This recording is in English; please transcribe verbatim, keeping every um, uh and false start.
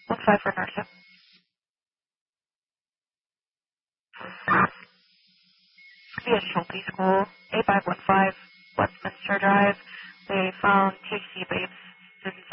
one five for Narsa. Via Schulte School, eight five one five, Westminster Drive. They found